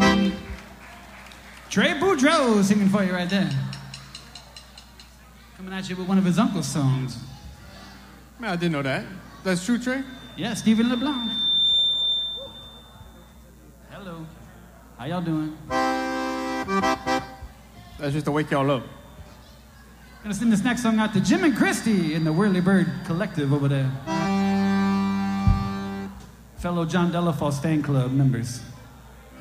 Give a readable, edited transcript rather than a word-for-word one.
Trey Boudreaux singing for you right there. Coming at you with one of his uncle's songs. Man, I didn't know that. That's true, Trey? Yeah, Stephen LeBlanc. Hello. How y'all doing? That's just to wake y'all up. Gonna sing this next song out to Jim and Christy in the Whirly Bird Collective over there. Fellow John Delafosse fan club members.